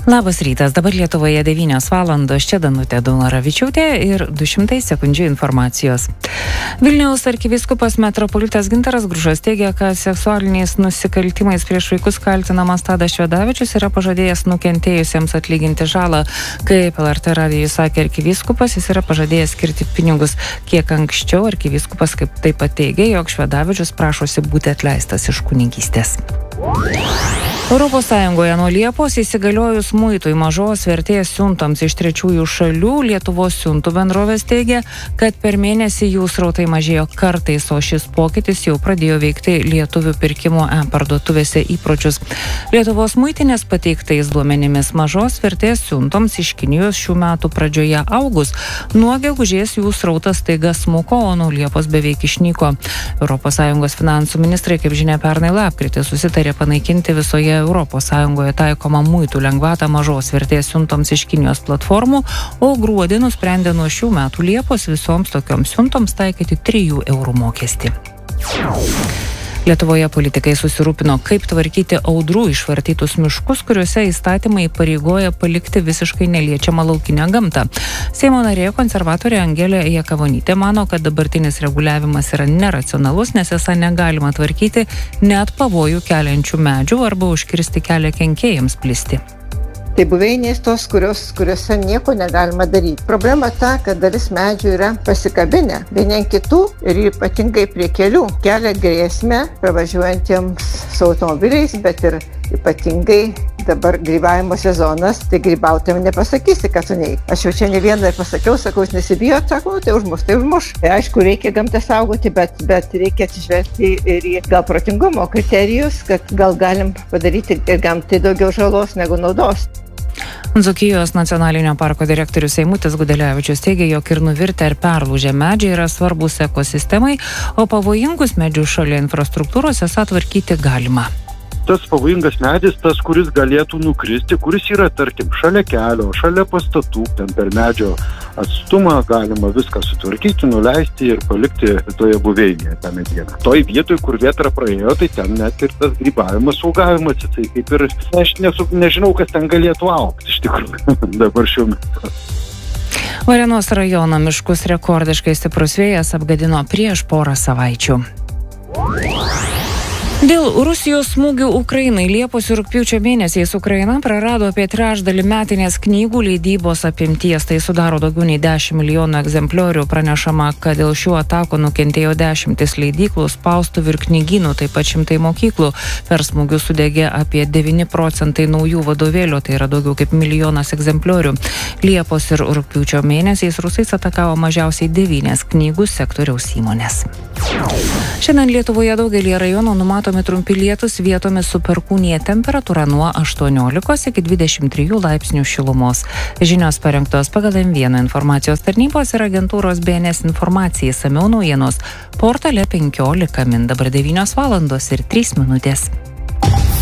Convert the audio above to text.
Labas rytas, dabar Lietuvoje 9 valandos, čia Danutė Daunoravičiūtė ir 200 sekundžių informacijos. Vilniaus arkivyskupas metropolitas Gintaras Grušas teigia, kad seksualiniais nusikaltimais prieš vaikus kaltinamas Tadas Švedavičius yra pažadėjęs nukentėjusiems atlyginti žalą. Kaip LRT radijui sakė arkivyskupas, jis yra pažadėjęs skirti pinigus. Kiek anksčiau arkivyskupas kaip taip pat teigė, jog Švedavičius prašosi būti atleistas iš kunigystės. Europos Sąjungoje nuo Liepos įsigaliojus muitui mažos vertės siuntoms iš trečiųjų šalių, Lietuvos siuntų bendrovės teigia, kad per mėnesį jų srautai mažėjo kartais, o šis pokytis jau pradėjo veikti lietuvių pirkimo parduotuvėse įpročius. Lietuvos muitinės pateiktais duomenimis mažos vertės siuntoms iš Kinijos šių metų pradžioje augus, nuo gegužės jų srautas staiga smuko, o nuo Liepos beveik išnyko. Europos Sąjungos finansų ministrai, kaip žinia, pernai lapkritį susitarė panaikinti visoje Europos Sąjungoje taikomą muitų lengvatą mažos vertės siuntoms iš Kinijos platformų, o gruodį nusprendė nuo šių metų Liepos visoms tokioms siuntoms taikyti 3 eurų mokestį. Lietuvoje politikai susirūpino, kaip tvarkyti audrų išvartytus miškus, kuriuose įstatymai pareigoja palikti visiškai neliečiamą laukinę gamtą. Seimo narė konservatorė Angelė Jakavonytė mano, kad dabartinis reguliavimas yra neracionalus, nes esą negalima tvarkyti net pavojų keliančių medžių arba užkirsti kelią kenkėjams plisti. Tai buveinės tos, kuriuose nieko negalima daryti. Problema ta, kad dalis medžių yra pasikabinę vieni ant kitų ir ypatingai prie kelių kelia grėsmę pravažiuojantiems su automobiliais, bet ir ypatingai dabar grybavimo sezonas, tai grybautojams nepasakysi, kad tu neik. Aš jau čia ne vieną pasakiau, sakau, jūs nesibijot, sakau, tai užmuš. Tai aišku, reikia gamtą saugoti, bet reikia atsižvelgti ir į gal protingumo kriterijus, kad gal galim padaryti ir gamtai daugiau žalos negu naudos. Dzūkijos nacionalinio parko direktorius Eimutis Gudelevičius teigia, jog ir nuvirtę ar perlūžę medžiai yra svarbus ekosistemai, o pavojingus medžius šalia infrastruktūros esą tvarkyti galima. Tas pavojingas medis, tas, kuris galėtų nukristi, kuris yra, tarkim, šalia kelio, šalia pastatų, ten per medžio atstumą galima viską sutvarkyti, nuleisti ir palikti toje buveinėje tą medieną. Toj vietoj, kur vėtra praėjo, tai ten net ir tas grybavimas, saugavimas, tai kaip ir, aš nežinau, kas ten galėtų augti, iš tikrųjų, dabar šiuo metu. Varėnos rajono miškus rekordiškai stiprus vėjas apgadino prieš porą savaičių. Dėl Rusijos smūgių Ukrainai Liepos ir rugpjūčio mėnesiais Ukraina prarado apie trečdalį metinės knygų leidybos apimties. Tai sudaro daugiau nei 10 milijonų egzempliorių. Pranešama, kad dėl šių atakų nukentėjo 10 leidyklų, spaustuvių ir knygynų, taip pat 100 mokyklų. Per smūgius sudegė apie 9% naujų vadovėlių, tai yra daugiau kaip 1 milijonas egzempliorių. Liepos ir rugpjūčio mėnesiais rusais atakavo mažiausiai 9 knygų sektoriaus įmonės. Šiandien Lietuvoje daugelį rajonų numatomi trumpi lietūs, vietomis su perkūnija, temperatūra nuo 18 iki 23 laipsnių šilumos. Žinios parengtos pagal M1 informacijos tarnybos ir agentūros BNS informacijai. Išsamiau naujienos portale 15 min. Dabar 9 valandos ir 3 minutės.